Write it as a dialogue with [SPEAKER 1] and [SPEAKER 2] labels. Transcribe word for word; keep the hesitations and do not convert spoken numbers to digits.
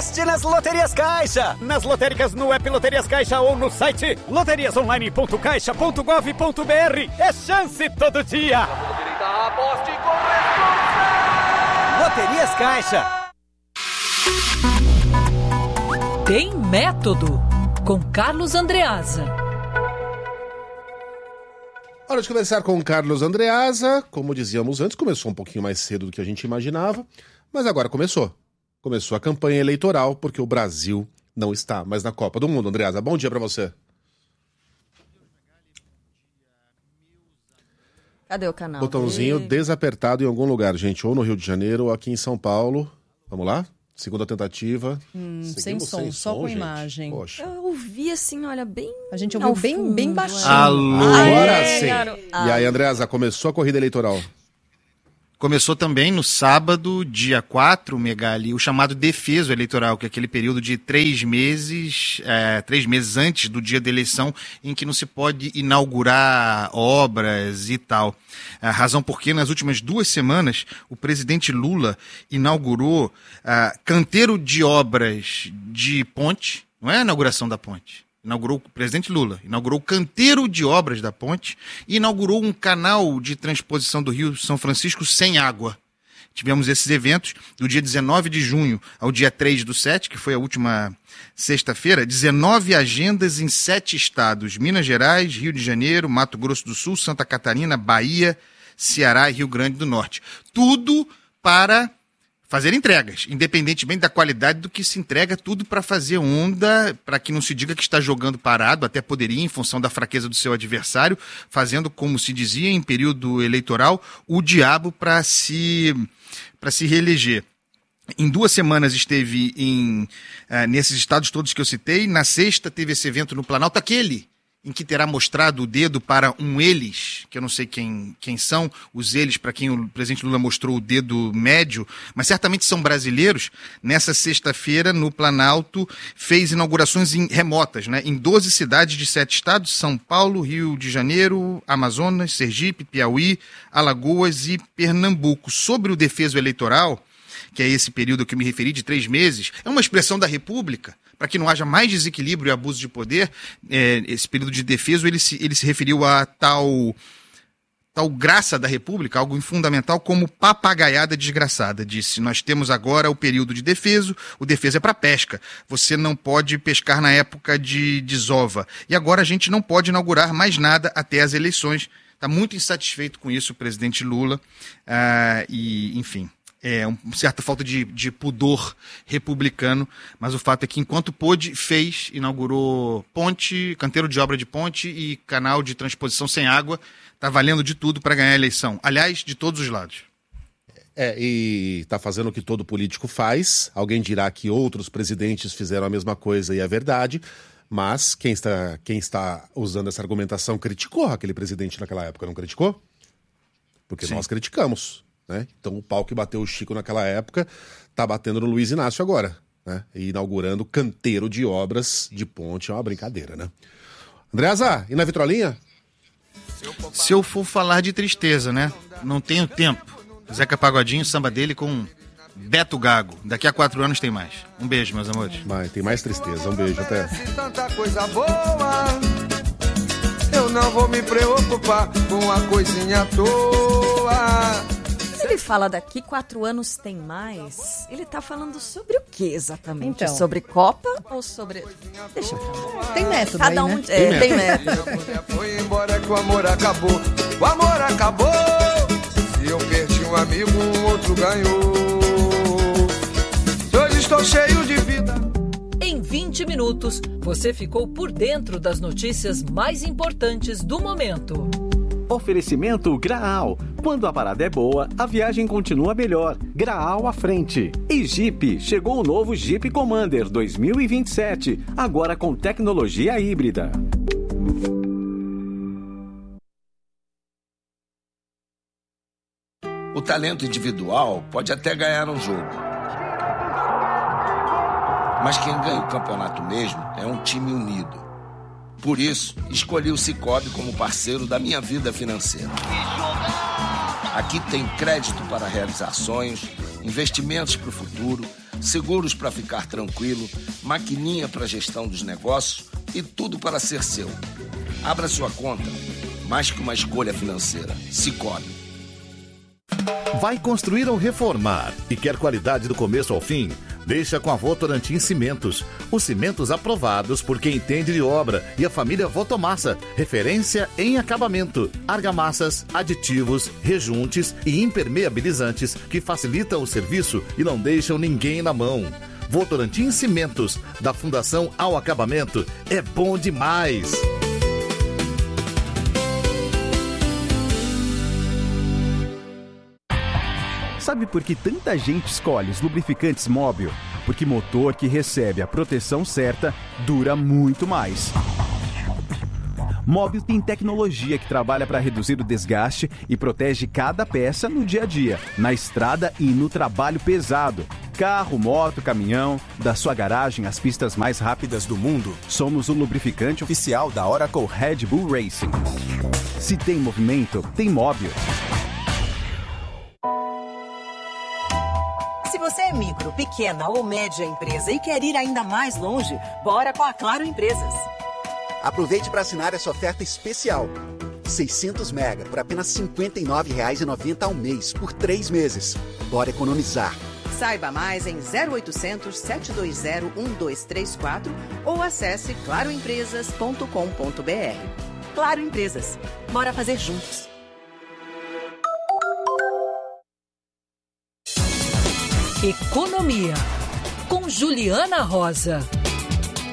[SPEAKER 1] Aposte nas Loterias Caixa. Nas lotéricas, no app Loterias Caixa ou no site loterias online ponto caixa ponto gov ponto br. É chance todo dia.
[SPEAKER 2] Aposte com responsa.
[SPEAKER 1] Loterias Caixa.
[SPEAKER 3] Tem Método, com Carlos Andreasa.
[SPEAKER 4] Hora de conversar com o Carlos Andreasa. Como dizíamos antes, começou um pouquinho mais cedo do que a gente imaginava, mas agora começou. Começou a campanha eleitoral, porque o Brasil não está mais na Copa do Mundo. Andreasa, bom dia para você.
[SPEAKER 5] Cadê o canal?
[SPEAKER 4] Botãozinho
[SPEAKER 5] e...
[SPEAKER 4] desapertado em algum lugar, gente. Ou no Rio de Janeiro ou aqui em São Paulo. Vamos lá? Segunda tentativa.
[SPEAKER 6] Hum, sem som, sem só som, com gente. Imagem.
[SPEAKER 4] Poxa.
[SPEAKER 5] Eu ouvi assim, olha, bem...
[SPEAKER 6] A gente ouviu bem, fundo, bem baixinho.
[SPEAKER 4] Alô! Agora
[SPEAKER 5] é,
[SPEAKER 4] sim.
[SPEAKER 5] Garo...
[SPEAKER 4] E aí, Andreasa, começou a corrida eleitoral?
[SPEAKER 7] Começou também no sábado, dia quatro, Megali, o chamado defeso eleitoral, que é aquele período de três meses, é, três meses antes do dia da eleição, em que não se pode inaugurar obras e tal. A razão porque nas últimas duas semanas o presidente Lula inaugurou uh, canteiro de obras de ponte, não é a inauguração da ponte. Inaugurou o presidente Lula, inaugurou o canteiro de obras da ponte e inaugurou um canal de transposição do Rio São Francisco sem água. Tivemos esses eventos do dia dezenove de junho ao dia três do sete, que foi a última sexta-feira, dezenove agendas em sete estados, Minas Gerais, Rio de Janeiro, Mato Grosso do Sul, Santa Catarina, Bahia, Ceará e Rio Grande do Norte. Tudo para fazer entregas, independentemente da qualidade do que se entrega, tudo para fazer onda, para que não se diga que está jogando parado, até poderia, em função da fraqueza do seu adversário, fazendo, como se dizia em período eleitoral, o diabo para se, para se reeleger. Em duas semanas esteve em, uh, nesses estados todos que eu citei, na sexta teve esse evento no Planalto, aquele em que terá mostrado o dedo para um eles, que eu não sei quem, quem são, os eles para quem o presidente Lula mostrou o dedo médio, mas certamente são brasileiros. Nessa sexta-feira, no Planalto, fez inaugurações em, remotas, né, em doze cidades de sete estados, São Paulo, Rio de Janeiro, Amazonas, Sergipe, Piauí, Alagoas e Pernambuco. Sobre o defeso eleitoral, que é esse período que eu me referi de três meses, é uma expressão da República, para que não haja mais desequilíbrio e abuso de poder. É, esse período de defeso, ele se, ele se referiu a tal, tal graça da República, algo fundamental, como papagaiada desgraçada. Disse, nós temos agora o período de defeso, o defeso é para pesca, você não pode pescar na época de desova, e agora a gente não pode inaugurar mais nada até as eleições. Está muito insatisfeito com isso o presidente Lula, ah, e enfim... É uma certa falta de, de pudor republicano, mas o fato é que, enquanto pôde, fez, inaugurou ponte, canteiro de obra de ponte e canal de transposição sem água. Está valendo de tudo para ganhar a eleição. Aliás, de todos os lados.
[SPEAKER 4] É, e está fazendo o que todo político faz. Alguém dirá que outros presidentes fizeram a mesma coisa e é verdade, mas quem está, quem está usando essa argumentação criticou aquele presidente naquela época, não criticou? Porque Sim. nós criticamos. Né? Então o pau que bateu o Chico naquela época está batendo no Luiz Inácio agora, né? E inaugurando canteiro de obras de ponte, é uma brincadeira, né? Andreasa, e na vitrolinha?
[SPEAKER 7] Se eu for falar de tristeza, né? Não tenho tempo. Zeca Pagodinho, samba dele com Beto Gago. Daqui a quatro anos tem mais. Um beijo, meus amores.
[SPEAKER 4] Mas tem mais tristeza, um beijo, até.
[SPEAKER 2] Tanta coisa boa, eu não vou me preocupar com a coisinha à toa.
[SPEAKER 5] Ele fala daqui quatro anos tem mais. Ele tá falando sobre o que exatamente?
[SPEAKER 6] Então.
[SPEAKER 5] Sobre Copa ou sobre... Deixa eu falar.
[SPEAKER 6] Tem método
[SPEAKER 5] Cada
[SPEAKER 6] aí,
[SPEAKER 5] um
[SPEAKER 6] né?
[SPEAKER 5] é, tem método.
[SPEAKER 2] Foi embora que o amor acabou. O amor acabou. Se eu perdi um amigo, um outro ganhou. Hoje estou cheio de vida.
[SPEAKER 3] Em vinte minutos, você ficou por dentro das notícias mais importantes do momento.
[SPEAKER 8] Oferecimento Graal. Quando a parada é boa, a viagem continua melhor. Graal à frente. E Jeep. Chegou o novo Jeep Commander dois mil e vinte e sete. Agora com tecnologia híbrida.
[SPEAKER 9] O talento individual pode até ganhar um jogo. Mas quem ganha o campeonato mesmo é um time unido. Por isso, escolhi o Sicoob como parceiro da minha vida financeira. Aqui tem crédito para realizar sonhos, investimentos para o futuro, seguros para ficar tranquilo, maquininha para gestão dos negócios e tudo para ser seu. Abra sua conta. Mais que uma escolha financeira. Sicoob.
[SPEAKER 10] Vai construir ou reformar e quer qualidade do começo ao fim? Deixa com a Votorantim Cimentos. Os cimentos aprovados por quem entende de obra e a família Votomassa. Referência em acabamento. Argamassas, aditivos, rejuntes e impermeabilizantes que facilitam o serviço e não deixam ninguém na mão. Votorantim Cimentos, da Fundação ao Acabamento, é bom demais!
[SPEAKER 11] Sabe por que tanta gente escolhe os lubrificantes Móbil? Porque motor que recebe a proteção certa dura muito mais. Móbil tem tecnologia que trabalha para reduzir o desgaste e protege cada peça no dia a dia, na estrada e no trabalho pesado. Carro, moto, caminhão, da sua garagem às pistas mais rápidas do mundo, somos o lubrificante oficial da Oracle Red Bull Racing. Se tem movimento, tem Móbil.
[SPEAKER 12] Se você é micro, pequena ou média empresa e quer ir ainda mais longe, bora com a Claro Empresas.
[SPEAKER 13] Aproveite para assinar essa oferta especial. seiscentos mega por apenas cinquenta e nove reais e noventa centavos ao mês, por três meses. Bora economizar.
[SPEAKER 12] Saiba mais em zero oitocentos, sete dois zero, um dois três quatro ou acesse claro empresas ponto com ponto br. Claro Empresas. Bora fazer juntos.
[SPEAKER 3] Economia, com Juliana Rosa.